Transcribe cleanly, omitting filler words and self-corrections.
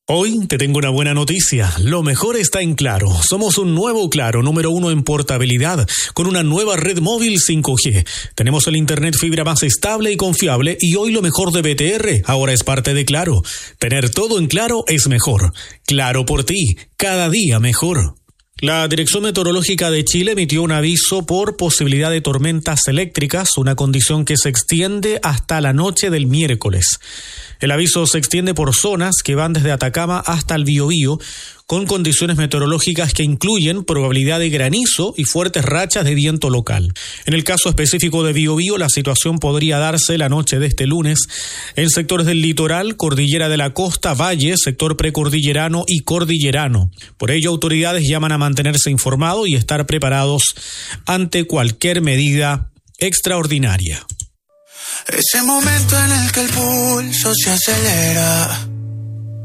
Hoy te tengo una buena noticia. Lo mejor está en Claro. Somos un nuevo Claro, número 1 en portabilidad, con una nueva red móvil 5G. Tenemos el internet fibra más estable y confiable, y hoy lo mejor de BTR ahora es parte de Claro. Tener todo en Claro es mejor. Claro por ti, cada día mejor. La Dirección Meteorológica de Chile emitió un aviso por posibilidad de tormentas eléctricas, una condición que se extiende hasta la noche del miércoles. El aviso se extiende por zonas que van desde Atacama hasta el Biobío, con condiciones meteorológicas que incluyen probabilidad de granizo y fuertes rachas de viento local. En el caso específico de Biobío, la situación podría darse la noche de este lunes en sectores del litoral, cordillera de la costa, valle, sector precordillerano y cordillerano. Por ello, autoridades llaman a mantenerse informados y estar preparados ante cualquier medida extraordinaria. Ese momento en el que el pulso se acelera,